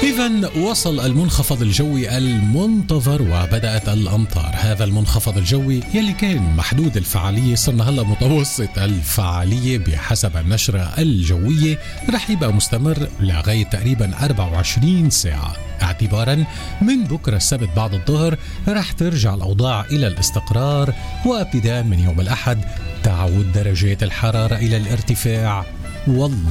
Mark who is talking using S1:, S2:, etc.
S1: إذن وصل المنخفض الجوي المنتظر وبدأت الأمطار. هذا المنخفض الجوي يلي كان محدود الفعالية صرنا هلأ متوسط الفعالية بحسب النشرة الجوية، رح يبقى مستمر لغاية تقريبا 24 ساعة اعتبارا من بكرة السبت بعد الظهر. رح ترجع الأوضاع إلى الاستقرار، وابتداء من يوم الأحد تعود درجات الحرارة إلى الارتفاع. والله